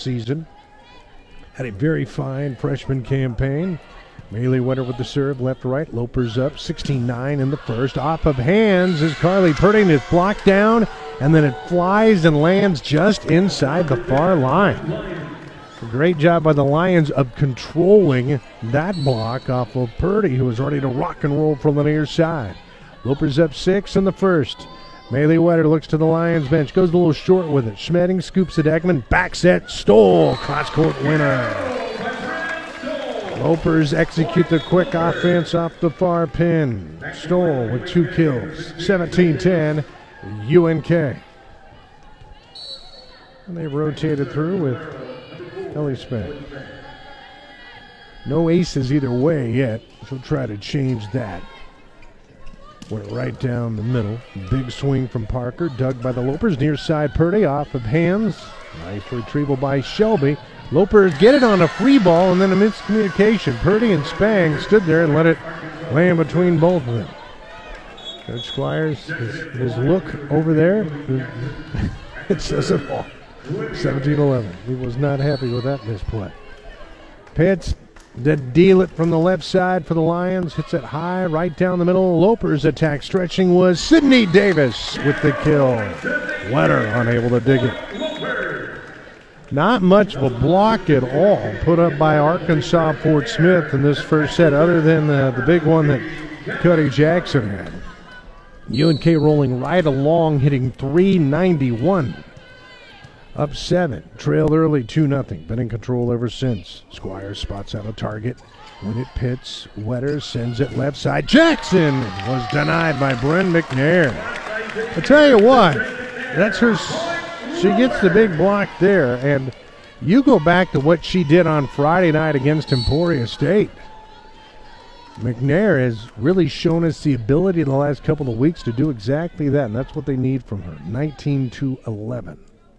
season. Had a very fine freshman campaign. Mayweather with the serve, left to right. Lopers up, 16-9 in the first. Off of hands is Carly Purdy, and it's blocked down, and then it flies and lands just inside the far line. A great job by the Lions of controlling that block off of Purdy, who was ready to rock and roll from the near side. Lopers up 6 in the first. Mayweather looks to the Lions bench, goes a little short with it. Schmedding scoops it, Ekman, back set, Stoll, cross-court winner. Lopers execute the quick offense off the far pin. Stoll with 2 kills, 17-10, UNK. And they rotated through with Ellie Spank. No aces either way yet. She'll try to change that. Went right down the middle. Big swing from Parker. Dug by the Lopers. Near side Purdy off of hands. Nice retrieval by Shelby. Lopers get it on a free ball and then a miscommunication. Purdy and Spang stood there and let it land between both of them. Coach Squires, his look over there, it says it all. 17-11. He was not happy with that misplay. Pitts did deal it from the left side for the Lions. Hits it high, right down the middle. Lopers attack stretching was Sydney Davis with the kill. Wetter unable to dig it. Not much of a block at all put up by Arkansas Fort Smith in this first set, other than the big one that Cuddy Jackson had. UNK rolling right along, hitting .391. Up 7, trailed early 2-0. Been in control ever since. Squires spots out a target. When it pits, Wetter sends it left side. Jackson was denied by Bren McNair. I tell you what, that's her. She gets the big block there, and you go back to what she did on Friday night against Emporia State. McNair has really shown us the ability in the last couple of weeks to do exactly that, and that's what they need from her. 19-11.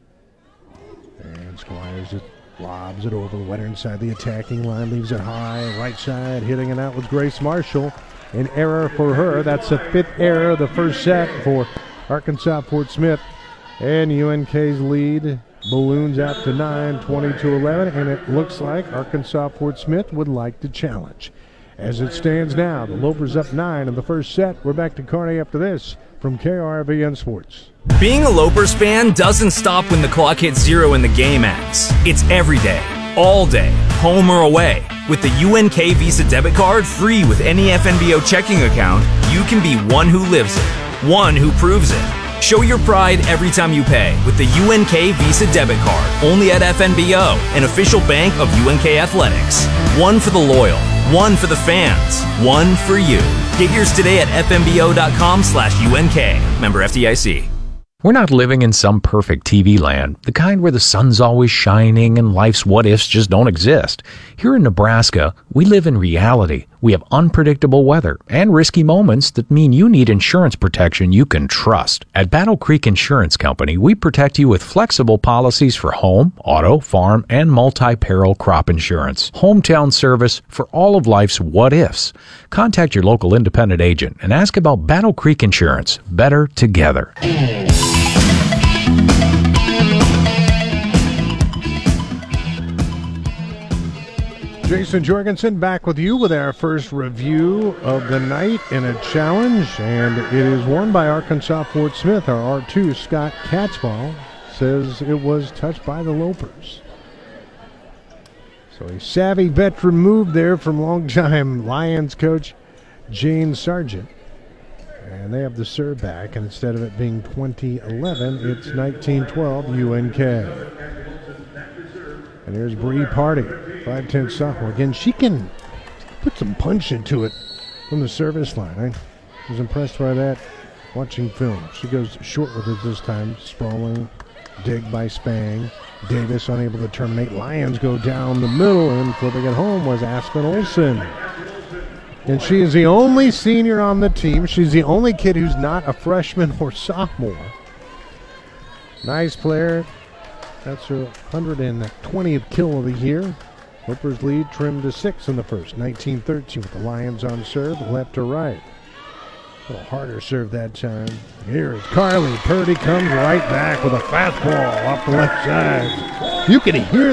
And Squires just lobs it over. Wetter inside the attacking line, leaves it high. Right side, hitting it out with Grace Marshall. An error for her. That's the 5th error of the first set for Arkansas Fort Smith. And UNK's lead balloons out to 9, 20-11. And it looks like Arkansas Fort Smith would like to challenge. As it stands now, the Lopers up 9 in the first set. We're back to Kearney after this from KRVN Sports. Being a Lopers fan doesn't stop when the clock hits 0 and the game ends. It's every day, all day, home or away. With the UNK Visa debit card, free with any FNBO checking account, you can be one who lives it, one who proves it. Show your pride every time you pay with the UNK Visa debit card, only at FNBO, an official bank of UNK Athletics. One for the loyal, one for the fans, one for you. Get yours today at fnbo.com/UNK. Member FDIC. We're not living in some perfect TV land, the kind where the sun's always shining and life's what-ifs just don't exist. Here in Nebraska, we live in reality. We have unpredictable weather and risky moments that mean you need insurance protection you can trust. At Battle Creek Insurance Company, we protect you with flexible policies for home, auto, farm, and multi-peril crop insurance. Hometown service for all of life's what-ifs. Contact your local independent agent and ask about Battle Creek Insurance. Better together. Jason Jorgensen back with you with our first review of the night in a challenge, and it is won by Arkansas Fort Smith. Our R2, Scott Katzball, says it was touched by the Lopers. So a savvy veteran move there from longtime Lions coach Jane Sargent. And they have the serve back, and instead of it being 20-11, it's 19-12 UNK. And here's Bree Party, 5'10" sophomore. Again, she can put some punch into it from the service line. I was impressed by that watching film. She goes short with it this time. Sprawling, dig by Spang. Davis unable to terminate. Lions go down the middle, and flipping it home was Aspen Olsen. And she is the only senior on the team. She's the only kid who's not a freshman or sophomore. Nice player. That's her 120th kill of the year. Lopers lead trimmed to 6 in the first. 19-13 with the Lions on serve, left to right. A little harder serve that time. Here is Carly. Purdy comes right back with a fastball off the left side. You can hear